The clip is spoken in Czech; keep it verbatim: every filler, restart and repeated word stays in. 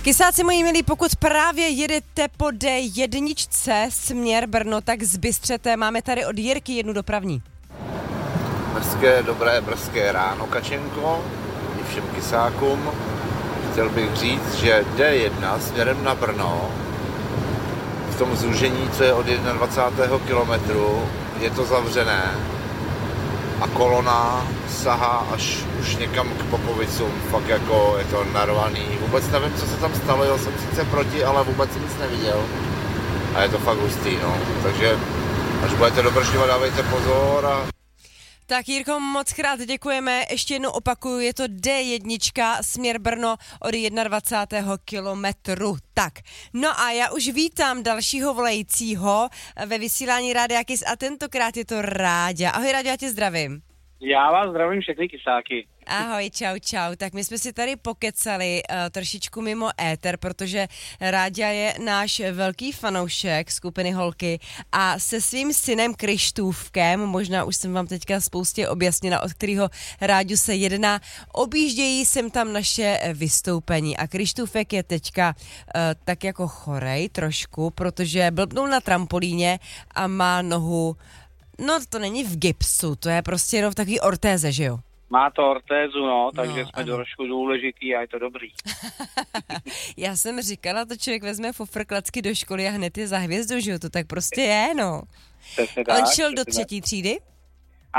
Kysáci moji milí, pokud právě jedete po dé jedna směr Brno, tak zbystřete. Máme tady od Jirky jednu dopravní. Brzké, dobré brzké ráno, Kačenko, i všem kysákům. Chtěl bych říct, že dé jedna směrem na Brno, v tom zúžení, co je od dvacátého prvního kilometru, je to zavřené a kolona sahá až už někam k Popovicům, fakt jako je to narvaný. Vůbec nevím, co se tam stalo, jel jsem sice proti, ale vůbec jsem nic neviděl. A je to fakt hustý, no. Takže až budete dobržďovat, dávejte pozor a... Tak Jirko, moc krát děkujeme. Ještě jednou opakuju, je to dé jedna směr Brno od dvacátého prvního kilometru. Tak, no a já už vítám dalšího volajícího ve vysílání Rádia Kiss a tentokrát je to Ráďa. Ahoj Ráďa, já tě zdravím. Já vás zdravím všechny kysáky. Ahoj, čau, čau. Tak my jsme si tady pokecali uh, trošičku mimo éter, protože Ráďa je náš velký fanoušek skupiny Holky a se svým synem Krištůfkem, možná už jsem vám teďka spoustě objasnila, od kterého Ráďu se jedná, objíždějí sem tam naše vystoupení a Krištůfek je teďka uh, tak jako chorej trošku, protože blbnul na trampolíně a má nohu, no to není v gipsu, to je prostě jenom v takový ortéze, že jo? Má to ortézu, no, takže no, jsme ano. trošku důležitý a je to dobrý. Já jsem říkala, to člověk vezme fofr klacky do školy a hned je za hvězdu, že jo, to tak prostě je, no. Přesně tak, On šel do přesně třetí třídy?